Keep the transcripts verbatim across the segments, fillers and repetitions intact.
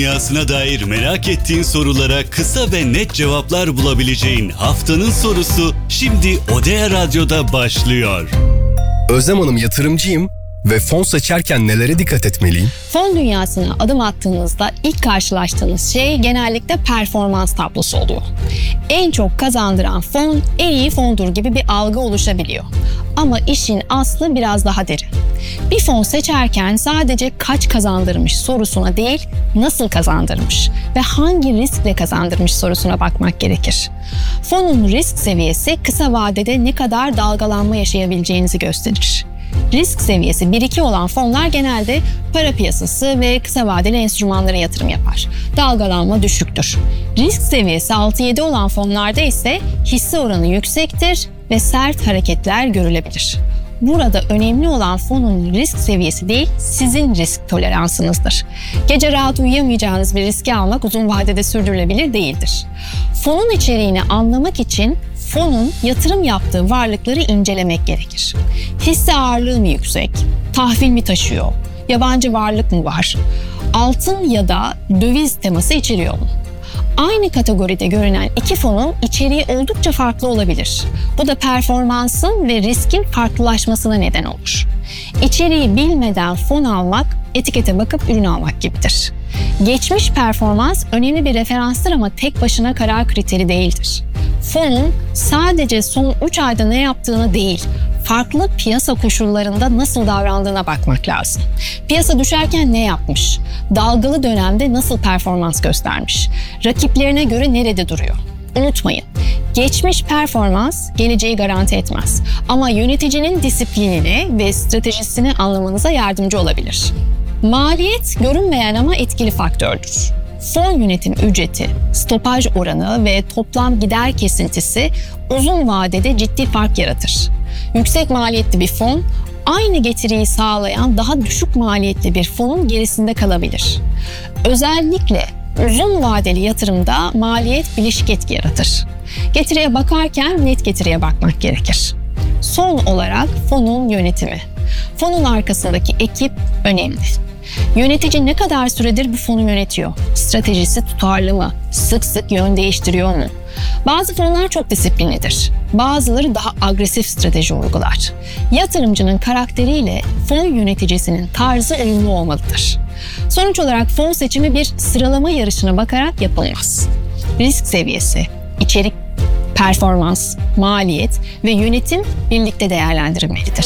Dünyasına dair merak ettiğin sorulara kısa ve net cevaplar bulabileceğin haftanın sorusu şimdi Odea Radyo'da başlıyor. Özlem Hanım, yatırımcıyım ve fon seçerken nelere dikkat etmeliyim? Fon dünyasına adım attığınızda ilk karşılaştığınız şey genellikle performans tablosu oluyor. En çok kazandıran fon en iyi fondur gibi bir algı oluşabiliyor. Ama işin aslı biraz daha derin. Bir fon seçerken sadece kaç kazandırmış sorusuna değil, nasıl kazandırmış ve hangi riskle kazandırmış sorusuna bakmak gerekir. Fonun risk seviyesi kısa vadede ne kadar dalgalanma yaşayabileceğinizi gösterir. Risk seviyesi bir iki olan fonlar genelde para piyasası ve kısa vadeli enstrümanlara yatırım yapar. Dalgalanma düşüktür. Risk seviyesi altı yedi olan fonlarda ise hisse oranı yüksektir ve sert hareketler görülebilir. Burada önemli olan fonun risk seviyesi değil, sizin risk toleransınızdır. Gece rahat uyuyamayacağınız bir riski almak uzun vadede sürdürülebilir değildir. Fonun içeriğini anlamak için fonun yatırım yaptığı varlıkları incelemek gerekir. Hisse ağırlığı mı yüksek? Tahvil mi taşıyor? Yabancı varlık mı var? Altın ya da döviz teması içeriyor mu? Aynı kategoride görünen iki fonun içeriği oldukça farklı olabilir. Bu da performansın ve riskin farklılaşmasına neden olur. İçeriği bilmeden fon almak, etikete bakıp ürün almak gibidir. Geçmiş performans önemli bir referanstır ama tek başına karar kriteri değildir. Fonun sadece son üç ayda ne yaptığını değil, farklı piyasa koşullarında nasıl davrandığına bakmak lazım. Piyasa düşerken ne yapmış? Dalgalı dönemde nasıl performans göstermiş? Rakiplerine göre nerede duruyor? Unutmayın, geçmiş performans geleceği garanti etmez. Ama yöneticinin disiplinini ve stratejisini anlamanıza yardımcı olabilir. Maliyet görünmeyen ama etkili faktördür. Fon yönetim ücreti, stopaj oranı ve toplam gider kesintisi uzun vadede ciddi fark yaratır. Yüksek maliyetli bir fon, aynı getiriyi sağlayan daha düşük maliyetli bir fonun gerisinde kalabilir. Özellikle uzun vadeli yatırımda maliyet bileşik etki yaratır. Getiriye bakarken net getiriye bakmak gerekir. Son olarak fonun yönetimi. Fonun arkasındaki ekip önemli. Yönetici ne kadar süredir bu fonu yönetiyor? Stratejisi tutarlı mı? Sık sık yön değiştiriyor mu? Bazı fonlar çok disiplinlidir. Bazıları daha agresif strateji uygular. Yatırımcının karakteriyle fon yöneticisinin tarzı uyumlu olmalıdır. Sonuç olarak fon seçimi bir sıralama yarışına bakarak yapılmaz. Risk seviyesi, içerik, performans, maliyet ve yönetim birlikte değerlendirilmelidir.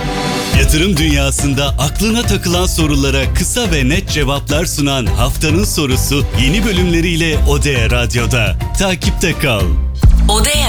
Yatırım dünyasında aklına takılan sorulara kısa ve net cevaplar sunan haftanın sorusu yeni bölümleriyle Odea Radyo'da. Takipte kal. Odea